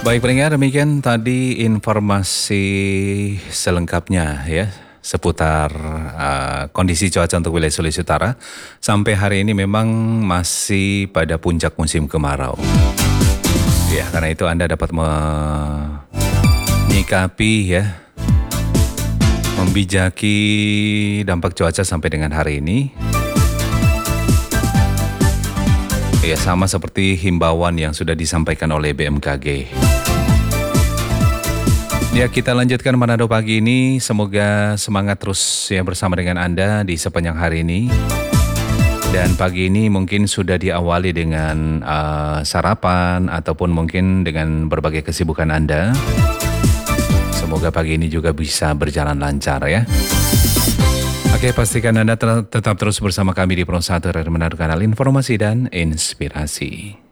Baik pendengar, demikian tadi informasi selengkapnya ya seputar kondisi cuaca untuk wilayah Sulawesi Utara. Sampai hari ini memang masih pada puncak musim kemarau. Ya, karena itu Anda dapat menyikapi ya, membijaki dampak cuaca sampai dengan hari ini. Ya, sama seperti himbauan yang sudah disampaikan oleh BMKG. Ya, kita lanjutkan Manado pagi ini. Semoga semangat terus ya bersama dengan Anda di sepanjang hari ini. Dan pagi ini mungkin sudah diawali dengan sarapan ataupun mungkin dengan berbagai kesibukan Anda. Semoga pagi ini juga bisa berjalan lancar ya. Oke, pastikan Anda tetap terus bersama kami di Pro 1 Radio Manado, kanal informasi dan inspirasi.